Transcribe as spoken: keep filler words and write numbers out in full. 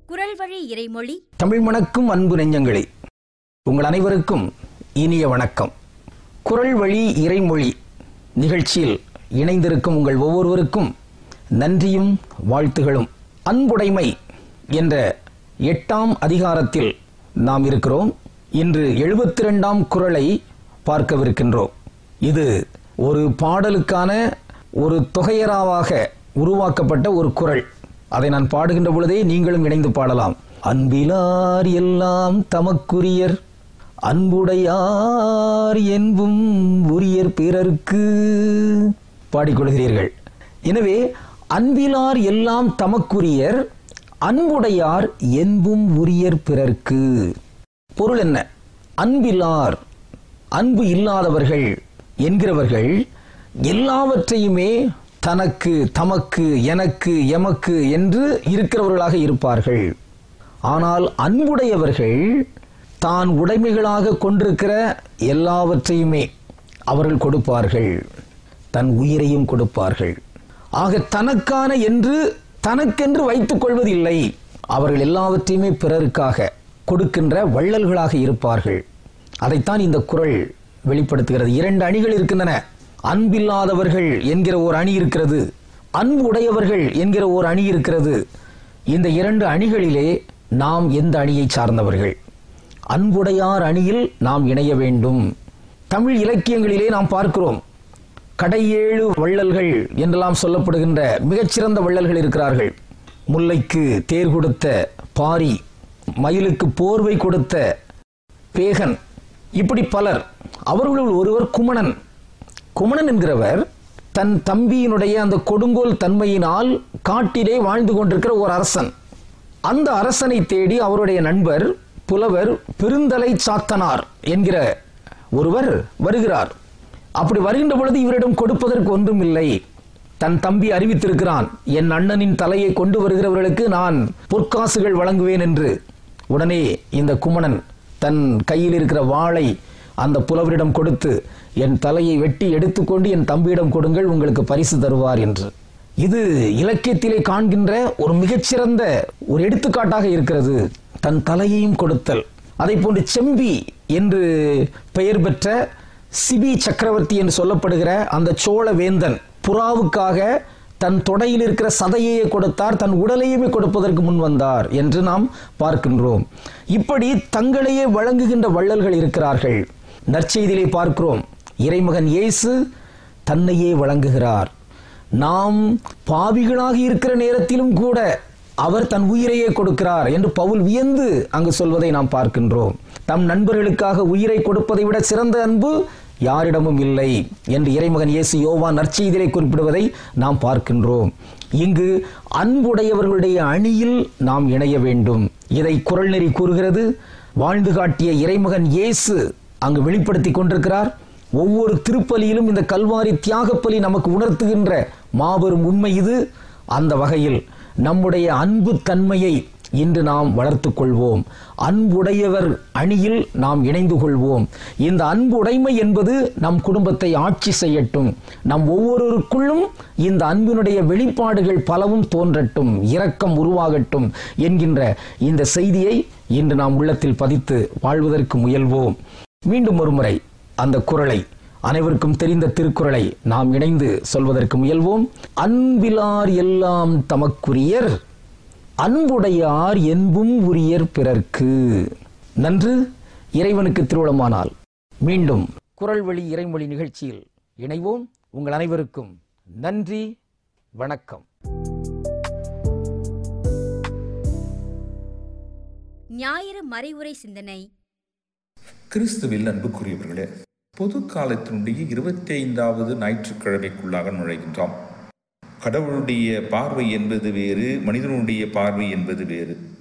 குரல் வழி இறைமொழி. தமிழ் மணக்கும் அன்பு நெஞ்சங்களே, உங்கள் அனைவருக்கும் இனிய வணக்கம். குரல் வழி இறைமொழி நிகழ்ச்சியில் இணைந்திருக்கும் உங்கள் ஒவ்வொருவருக்கும் நன்றியும் வாழ்த்துகளும். அன்புடைமை என்ற எட்டாம் அதிகாரத்தில் நாம் இருக்கிறோம். இன்று எழுபத்தி இரண்டாம் குறளை பார்க்கவிருக்கின்றோம். இது ஒரு பாடலுக்கான ஒரு தொகையராவாக உருவாக்கப்பட்ட ஒரு குறள். அதை நான் பாடுகின்ற பொழுதே நீங்களும் இணைந்து பாடலாம். அன்பிலார் எல்லாம் தமக்குரியர், அன்புடையார் என்பும் உரியர் பிறர்க்கு பாடிக்கொள்கிறீர்கள். எனவே அன்பிலார் எல்லாம் தமக்குரியர், அன்புடையார் என்பும் உரியர் பிறர்க்கு. பொருள் என்ன? அன்பிலார், அன்பு இல்லாதவர்கள் என்கிறவர்கள் எல்லாவற்றையுமே தனக்கு, தமக்கு, எனக்கு, எமக்கு என்று இருக்கிறவர்களாக இருப்பார்கள். ஆனால் அன்புடையவர்கள் தான் உடைமைகளாக கொண்டிருக்கிற எல்லாவற்றையுமே அவர்கள் கொடுப்பார்கள், தன் உயிரையும் கொடுப்பார்கள். ஆக தனக்கான என்று தனக்கென்று வைத்துக் கொள்வதில்லை. அவர்கள் எல்லாவற்றையுமே பிறருக்காக கொடுக்கின்ற வள்ளல்களாக இருப்பார்கள். அதைத்தான் இந்த குறள் வெளிப்படுத்துகிறது. இரண்டு அணிகள் இருக்கின்றன. அன்பில்லாதவர்கள் என்கிற ஓர் அணி இருக்கிறது, அன்பு உடையவர்கள் என்கிற ஓர் அணி இருக்கிறது. இந்த இரண்டு அணிகளிலே நாம் எந்த அணியை சார்ந்தவர்கள்? அன்புடையார் அணியில் நாம் இணைய வேண்டும். தமிழ் இலக்கியங்களிலே நாம் பார்க்கிறோம், கடையேழு வள்ளல்கள் என்றெல்லாம் சொல்லப்படுகின்ற மிகச்சிறந்த வள்ளல்கள் இருக்கிறார்கள். முல்லைக்கு தேர் கொடுத்த பாரி, மயிலுக்கு போர்வை கொடுத்த பேகன், இப்படி பலர். அவர்களுள் ஒருவர் குமணன். குமணன் என்கிறவர் தன் தம்பியினுடைய அந்த கொடுங்கோல் தன்மையினால் காட்டிலே வாழ்ந்து கொண்டிருக்கிற ஒரு அரசன். அந்த அரசனை தேடி அவருடைய நண்பர் புலவர் பெருந்தலை சாத்தனார் என்கிற ஒருவர் வருகிறார். அப்படி வருகின்ற பொழுது இவரிடம் கொடுப்பதற்கு ஒன்றும் இல்லை. தன் தம்பி அறிவித்திருக்கிறான், என் அண்ணனின் தலையை கொண்டு வருகிறவர்களுக்கு நான் பொற்காசுகள் வழங்குவேன் என்று. உடனே இந்த குமணன் தன் கையில் இருக்கிற வாளை அந்த புலவரிடம் கொடுத்து, என் தலையை வெட்டி எடுத்துக்கொண்டு என் தம்பியிடம் கொடுங்கள், உங்களுக்கு பரிசு தருவார் என்று. இது இலக்கியத்திலே காண்கின்ற ஒரு மிகச்சிறந்த ஒரு எடுத்துக்காட்டாக இருக்கிறது. தன் தலையையும் கொடுத்தல். அதை போன்று செம்பி என்று பெயர் பெற்ற சிபி சக்கரவர்த்தி என்று சொல்லப்படுகிற அந்த சோழ வேந்தன் புறாவுக்காக தன் தொடையில் இருக்கிற சதையையே கொடுத்தார், தன் உடலையுமே கொடுப்பதற்கு முன் வந்தார் என்று நாம் பார்க்கின்றோம். இப்படி தங்களையே வழங்குகின்ற வள்ளல்கள் இருக்கிறார்கள். நற்செய்தியிலே பார்க்கிறோம், இறைமகன் இயேசு தன்னையே வழங்குகிறார். நாம் பாவிகளாக இருக்கிற நேரத்திலும் கூட அவர் தன் உயிரையே கொடுக்கிறார் என்று பவுல் வியந்து அங்கு சொல்வதை நாம் பார்க்கின்றோம். தம் நண்பர்களுக்காக உயிரை கொடுப்பதை விட சிறந்த அன்பு யாரிடமும் இல்லை என்று இறைமகன் இயேசு யோவான் நற்செய்தியிலே குறிப்பிடுவதை நாம் பார்க்கின்றோம். இங்கு அன்புடையவர்களுடைய அணியில் நாம் இணைய வேண்டும். இதை குறள் நெறி கூறுகிறது. வாழ்ந்து காட்டிய இறைமகன் இயேசு அங்கு வெளிப்படுத்தி கொண்டிருக்கிறார். ஒவ்வொரு திருப்பலியிலும் இந்த கல்வாரி தியாகப்பலி நமக்கு உணர்த்துகின்ற மாபெரும் உண்மை இது. அந்த வகையில் நம்முடைய அன்பு தன்மையை இன்று நாம் வளர்த்துக் கொள்வோம். அன்புடையவர் அணியில் நாம் இணைந்து கொள்வோம். இந்த அன்பு உடைமை என்பது நம் குடும்பத்தை ஆட்சி செய்யட்டும். நம் ஒவ்வொருவருக்குள்ளும் இந்த அன்பினுடைய வெளிப்பாடுகள் பலவும் தோன்றட்டும், இரக்கம் உருவாகட்டும் என்கின்ற இந்த செய்தியை இன்று நாம் உள்ளத்தில் பதித்து வாழ்வதற்கு முயல்வோம். மீண்டும் ஒருமுறை அந்த குறளை, அனைவருக்கும் தெரிந்த திருக்குறளை நாம் இணைந்து சொல்வதற்கு முயல்வோம். அன்பிலார் எல்லாம் தமக்குரியர், அன்புடையார் என்பும் உரியர் பிறர்க்கு. நன்று. இறைவனுக்கு திருவுளமானால் மீண்டும் குறள் வழி இறைமொழி நிகழ்ச்சியில் இணைவோம். உங்கள் அனைவருக்கும் நன்றி, வணக்கம். ஞாயிறு மறைவுரை சிந்தனை. கிறிஸ்துவில் அன்புக்குரியவர்களே, பொது காலத்தினுடைய இருபத்தி ஐந்தாவது ஞாயிற்றுக்கிழமைக்குள்ளாக நுழைகின்றோம். கடவுளுடைய பார்வை என்பது வேறு, மனிதனுடைய பார்வை என்பது வேறு.